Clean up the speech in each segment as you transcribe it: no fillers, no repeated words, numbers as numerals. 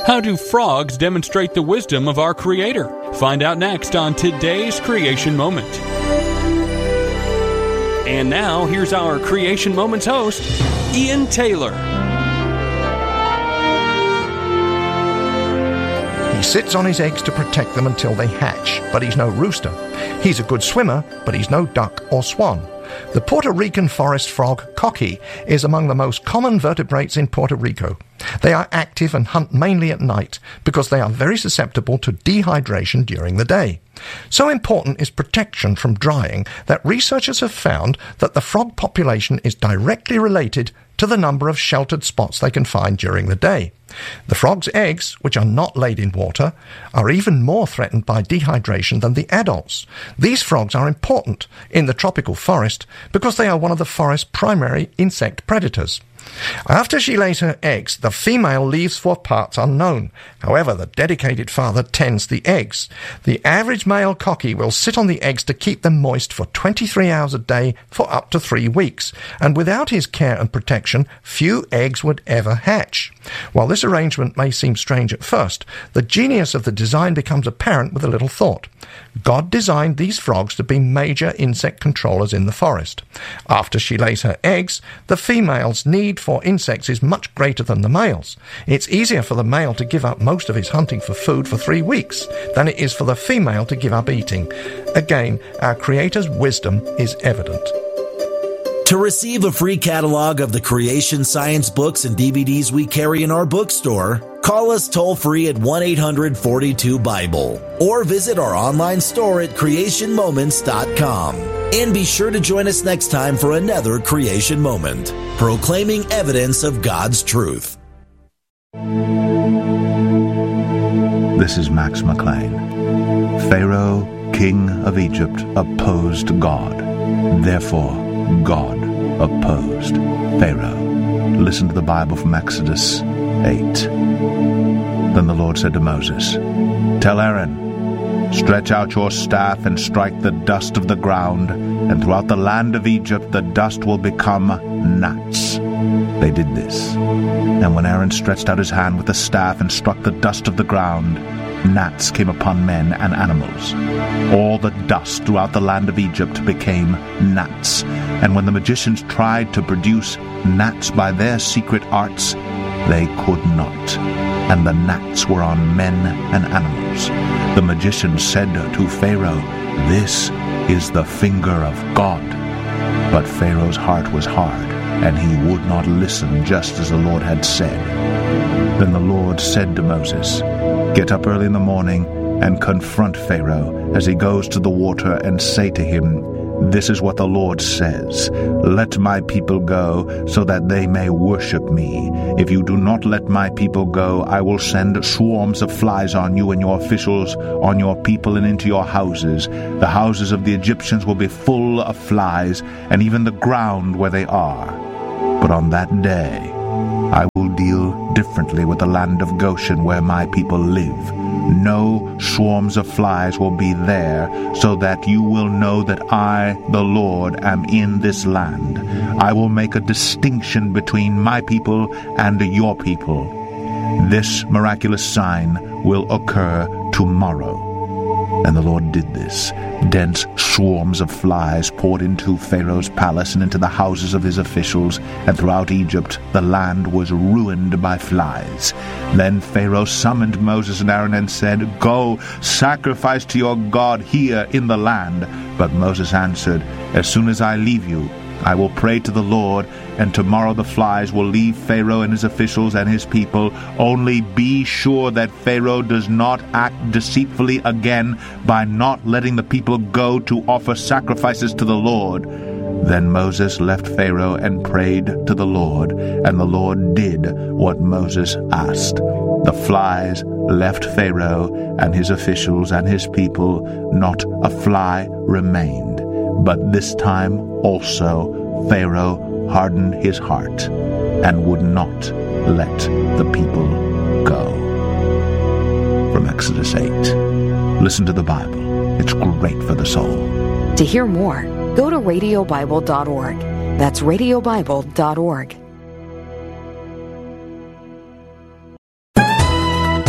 How do frogs demonstrate the wisdom of our Creator? Find out next on today's Creation Moment. And now, here's our Creation Moments host, Ian Taylor. He sits on his eggs to protect them until they hatch, but he's no rooster. He's a good swimmer, but he's no duck or swan. The Puerto Rican forest frog, coqui, is among the most common vertebrates in Puerto Rico. They are active and hunt mainly at night because they are very susceptible to dehydration during the day. So important is protection from drying that researchers have found that the frog population is directly related to the number of sheltered spots they can find during the day. The frog's eggs, which are not laid in water, are even more threatened by dehydration than the adults. These frogs are important in the tropical forest because they are one of the forest's primary insect predators. After she lays her eggs, the female leaves for parts unknown. However, the dedicated father tends the eggs. The average male coqui will sit on the eggs to keep them moist for 23 hours a day for up to 3 weeks, and without his care and protection, few eggs would ever hatch. While this arrangement may seem strange at first, the genius of the design becomes apparent with a little thought. God designed these frogs to be major insect controllers in the forest. After she lays her eggs, the female's need for insects is much greater than the male's. It's easier for the male to give up most of his hunting for food for 3 weeks than it is for the female to give up eating. Again, our Creator's wisdom is evident. To receive a free catalog of the creation science books and DVDs we carry in our bookstore, call us toll-free at 1-800-42-BIBLE or visit our online store at creationmoments.com. And be sure to join us next time for another Creation Moment, proclaiming evidence of God's truth. This is Max McLean. Pharaoh, king of Egypt, opposed God. Therefore, God opposed Pharaoh. Listen to the Bible from Exodus 8. Then the Lord said to Moses, "Tell Aaron, stretch out your staff and strike the dust of the ground, and throughout the land of Egypt the dust will become gnats." They did this. And when Aaron stretched out his hand with the staff and struck the dust of the ground, gnats came upon men and animals. All the dust throughout the land of Egypt became gnats. And when the magicians tried to produce gnats by their secret arts, they could not. And the gnats were on men and animals. The magicians said to Pharaoh, "This is the finger of God." But Pharaoh's heart was hard, and he would not listen, just as the Lord had said. Then the Lord said to Moses, "Get up early in the morning and confront Pharaoh as he goes to the water, and say to him, 'This is what the Lord says. Let my people go so that they may worship me. If you do not let my people go, I will send swarms of flies on you and your officials, on your people and into your houses. The houses of the Egyptians will be full of flies, and even the ground where they are. But on that day I will deal differently with the land of Goshen where my people live. No swarms of flies will be there, so that you will know that I, the Lord, am in this land. I will make a distinction between my people and your people. This miraculous sign will occur tomorrow." And the Lord did this. Dense swarms of flies poured into Pharaoh's palace and into the houses of his officials, and throughout Egypt the land was ruined by flies. Then Pharaoh summoned Moses and Aaron and said, "Go, sacrifice to your God here in the land." But Moses answered, "As soon as I leave you, I will pray to the Lord, and tomorrow the flies will leave Pharaoh and his officials and his people. Only be sure that Pharaoh does not act deceitfully again by not letting the people go to offer sacrifices to the Lord." Then Moses left Pharaoh and prayed to the Lord, and the Lord did what Moses asked. The flies left Pharaoh and his officials and his people. Not a fly remained. But this time also Pharaoh hardened his heart and would not let the people go. From Exodus 8. Listen to the Bible. It's great for the soul. To hear more, go to radiobible.org. That's radiobible.org.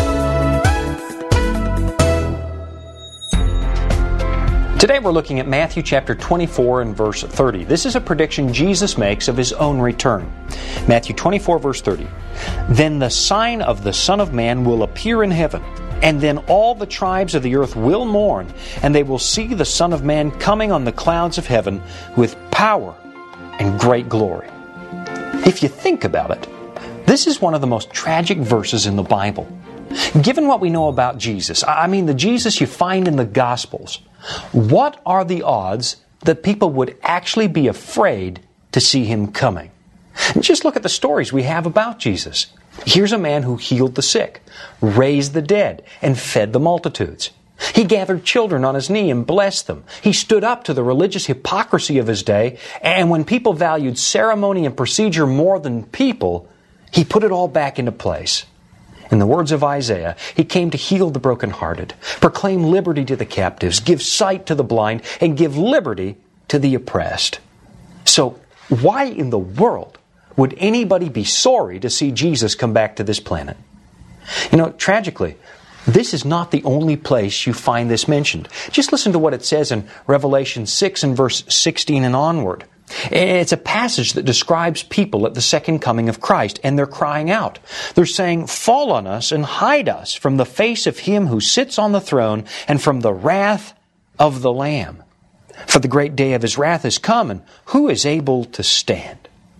Today we're looking at Matthew chapter 24 and verse 30. This is a prediction Jesus makes of His own return. Matthew 24 verse 30. Then the sign of the Son of Man will appear in heaven, and then all the tribes of the earth will mourn, and they will see the Son of Man coming on the clouds of heaven with power and great glory. If you think about it, this is one of the most tragic verses in the Bible. Given what we know about Jesus, I mean the Jesus you find in the Gospels, what are the odds that people would actually be afraid to see Him coming? Just look at the stories we have about Jesus. Here's a man who healed the sick, raised the dead, and fed the multitudes. He gathered children on His knee and blessed them. He stood up to the religious hypocrisy of His day, and when people valued ceremony and procedure more than people, He put it all back into place. In the words of Isaiah, He came to heal the brokenhearted, proclaim liberty to the captives, give sight to the blind, and give liberty to the oppressed. So, why in the world would anybody be sorry to see Jesus come back to this planet? You know, tragically, this is not the only place you find this mentioned. Just listen to what it says in Revelation 6 and verse 16 and onward. It's a passage that describes people at the second coming of Christ, and they're crying out. They're saying, "Fall on us and hide us from the face of Him who sits on the throne and from the wrath of the Lamb. For the great day of His wrath is come, and who is able to stand?"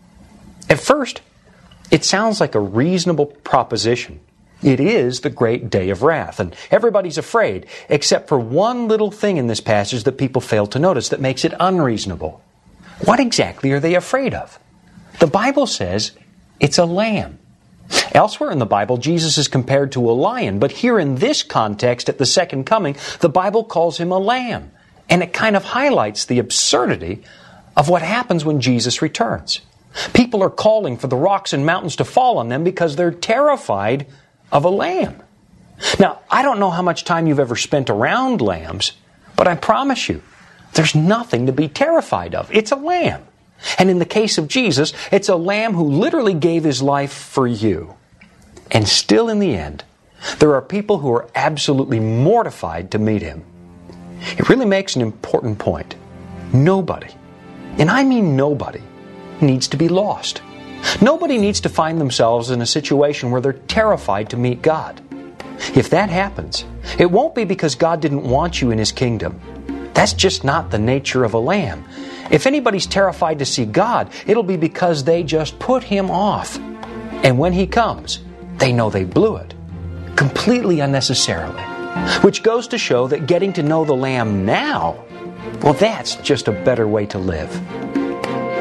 At first, it sounds like a reasonable proposition. It is the great day of wrath, and everybody's afraid, except for one little thing in this passage that people fail to notice that makes it unreasonable. What exactly are they afraid of? The Bible says it's a lamb. Elsewhere in the Bible, Jesus is compared to a lion, but here in this context at the second coming, the Bible calls Him a lamb. And it kind of highlights the absurdity of what happens when Jesus returns. People are calling for the rocks and mountains to fall on them because they're terrified of a lamb. Now, I don't know how much time you've ever spent around lambs, but I promise you, there's nothing to be terrified of. It's a lamb. And in the case of Jesus, it's a lamb who literally gave His life for you. And still in the end, there are people who are absolutely mortified to meet Him. It really makes an important point. Nobody, and I mean nobody, needs to be lost. Nobody needs to find themselves in a situation where they're terrified to meet God. If that happens, it won't be because God didn't want you in His kingdom. That's just not the nature of a lamb. If anybody's terrified to see God, it'll be because they just put Him off. And when He comes, they know they blew it. Completely unnecessarily. Which goes to show that getting to know the Lamb now, well, that's just a better way to live.